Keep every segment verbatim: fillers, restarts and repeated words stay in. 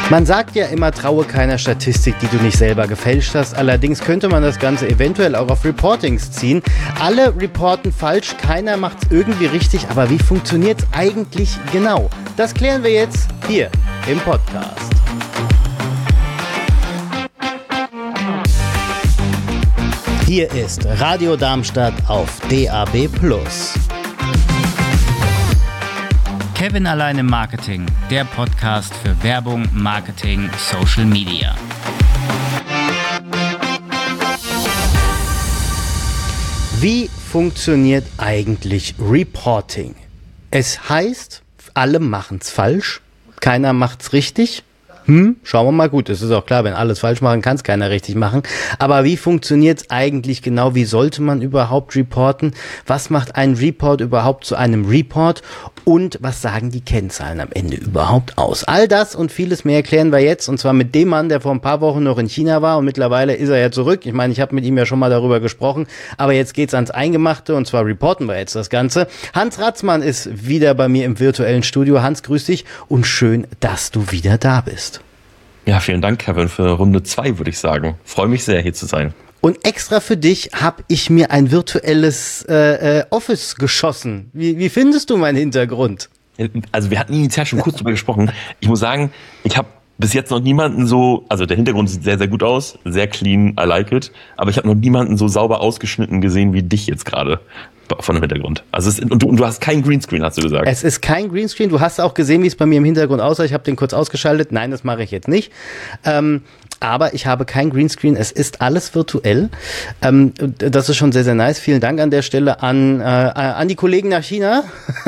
Man sagt ja immer, traue keiner Statistik, die du nicht selber gefälscht hast. Allerdings könnte man das Ganze eventuell auch auf Reportings ziehen. Alle reporten falsch, keiner macht es irgendwie richtig. Aber wie funktioniert es eigentlich genau? Das klären wir jetzt hier im Podcast. Hier ist Radio Darmstadt auf D A B plus. Kevin allein im Marketing, der Podcast für Werbung, Marketing, Social Media. Wie funktioniert eigentlich Reporting? Es heißt, alle machen es falsch, keiner macht es richtig. Hm, schauen wir mal. Gut, es ist auch klar, wenn alles falsch machen, kann es keiner richtig machen. Aber wie funktioniert es eigentlich genau? Wie sollte man überhaupt reporten? Was macht ein Report überhaupt zu einem Report? Und was sagen die Kennzahlen am Ende überhaupt aus? All das und vieles mehr erklären wir jetzt. Und zwar mit dem Mann, der vor ein paar Wochen noch in China war. Und mittlerweile ist er ja zurück. Ich meine, ich habe mit ihm ja schon mal darüber gesprochen. Aber jetzt geht's ans Eingemachte. Und zwar reporten wir jetzt das Ganze. Hans Ratzmann ist wieder bei mir im virtuellen Studio. Hans, grüß dich und schön, dass du wieder da bist. Ja, vielen Dank, Kevin, für Runde zwei, würde ich sagen. Freue mich sehr, hier zu sein. Und extra für dich habe ich mir ein virtuelles äh, äh, Office geschossen. Wie, wie findest du meinen Hintergrund? Also wir hatten initial schon kurz drüber gesprochen. Ich muss sagen, ich habe bis jetzt noch niemanden so, also der Hintergrund sieht sehr, sehr gut aus, sehr clean, I like it, aber ich habe noch niemanden so sauber ausgeschnitten gesehen wie dich jetzt gerade von dem Hintergrund. Also es, und, du, und du hast kein Greenscreen, hast du gesagt. Es ist kein Greenscreen. Du hast auch gesehen, wie es bei mir im Hintergrund aussah. Ich habe den kurz ausgeschaltet. Nein, das mache ich jetzt nicht. Ähm, aber ich habe kein Greenscreen. Es ist alles virtuell. Ähm, das ist schon sehr, sehr nice. Vielen Dank an der Stelle an, äh, an die Kollegen nach China,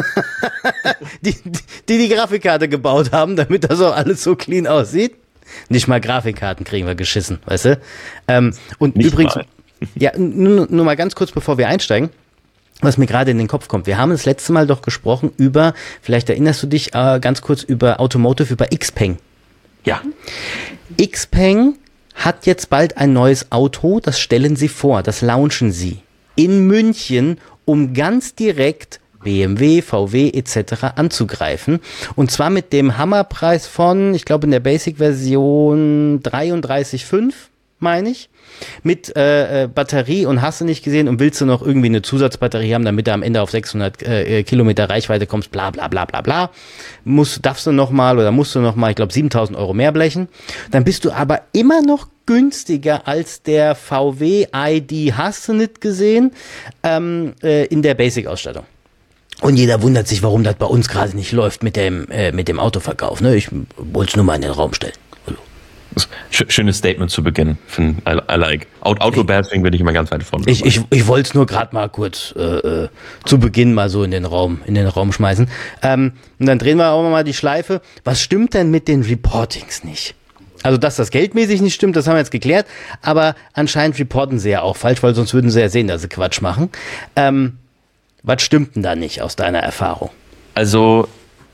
die, die die Grafikkarte gebaut haben, damit das auch alles so clean aussieht. Nicht mal Grafikkarten kriegen wir geschissen, weißt du? Ähm, und Nicht übrigens, mal. ja, nur, nur mal ganz kurz, bevor wir einsteigen. Was mir gerade in den Kopf kommt. Wir haben das letzte Mal doch gesprochen über, vielleicht erinnerst du dich äh, ganz kurz über Automotive, über Xpeng. Ja. Xpeng hat jetzt bald ein neues Auto, das stellen sie vor, das launchen sie in München, um ganz direkt B M W, V W et cetera anzugreifen. Und zwar mit dem Hammerpreis von, ich glaube in der Basic-Version dreiunddreißig Komma fünf, meine ich. Mit äh, Batterie und hast du nicht gesehen und willst du noch irgendwie eine Zusatzbatterie haben, damit du am Ende auf sechshundert äh, Kilometer Reichweite kommst, bla bla bla bla bla, musst, darfst du noch mal oder musst du noch mal, ich glaube siebentausend Euro mehr blechen, dann bist du aber immer noch günstiger als der V W I D, hast du nicht gesehen, ähm, äh, in der Basic-Ausstattung. Und jeder wundert sich, warum das bei uns gerade nicht läuft mit dem, äh, mit dem Autoverkauf. Ne? Ich wollte es nur mal in den Raum stellen. Schönes Statement zu Beginn. I, I like. Autobashing bin ich immer ganz weit vorne. Ich, ich, ich wollte es nur gerade mal kurz äh, zu Beginn mal so in den Raum, in den Raum schmeißen. Ähm, und dann drehen wir auch mal die Schleife. Was stimmt denn mit den Reportings nicht? Also, dass das geldmäßig nicht stimmt, das haben wir jetzt geklärt. Aber anscheinend reporten sie ja auch falsch, weil sonst würden sie ja sehen, dass sie Quatsch machen. Ähm, was stimmt denn da nicht aus deiner Erfahrung? Also,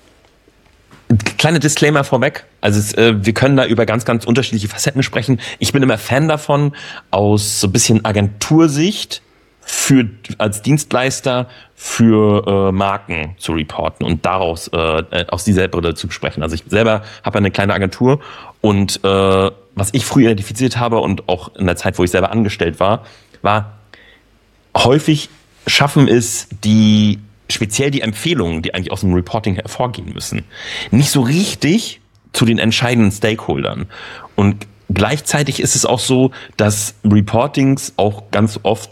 kleiner Disclaimer vorweg. Also es, äh, wir können da über ganz, ganz unterschiedliche Facetten sprechen. Ich bin immer Fan davon, aus so ein bisschen Agentursicht für als Dienstleister für äh, Marken zu reporten und daraus äh, aus dieser Brille zu sprechen. Also ich selber habe eine kleine Agentur und äh, was ich früher identifiziert habe und auch in der Zeit, wo ich selber angestellt war, war häufig schaffen es die speziell die Empfehlungen, die eigentlich aus dem Reporting hervorgehen müssen, nicht so richtig zu den entscheidenden Stakeholdern. Und gleichzeitig ist es auch so, dass Reportings auch ganz oft